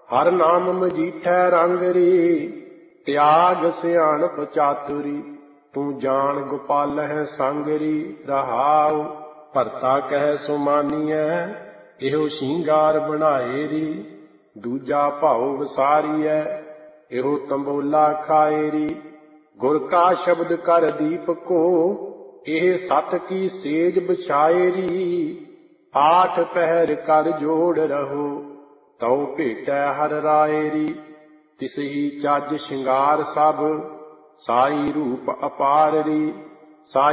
ਹਰ ਨਾਮ ਮਜੀਠੈ ਰੰਗ ਰੀ, ਤਿਆਗ ਸਿਆਣਪ ਚਾਤੁਰੀ। ਤੂੰ ਜਾਣ ਗੋਪਾਲਹਿ ਸੰਗ ਰੀ, ਰਹਾਉ ਭਰਤਾ ਕਹਿ ਸੋ ਮਾਨੀਐ। ਇਹੋ ਸ਼ਿੰਗਾਰ ਬਣਾਏ ਰੀ, ਦੂਜਾ ਭਾਉ ਵਸਾਰੀਐ। ਇਹੋ ਤੰਬੋਲਾ ਖਾਏ ਰੀ, ਗੁਰ ਕਾ ਸ਼ਬਦ ਕਰ ਦੀਪਕੋ। ਇਹ ਸਤ ਕੀ ਸੇਜ ਬਿਛਾਏ ਰੀ, ਆਠ ਪਹਿਰ ਕਰ ਜੋੜ ਰਹੋ। ਤਉ ਭੇਟੈ ਹਰ ਰਾਏ ਰੀ, ਤਿਸਹੀ ਚੱਜ ਸ਼ਿੰਗਾਰ ਸਭ। ਸਾਈ ਰੂਪ ਅਪਾਰ ਰੀ,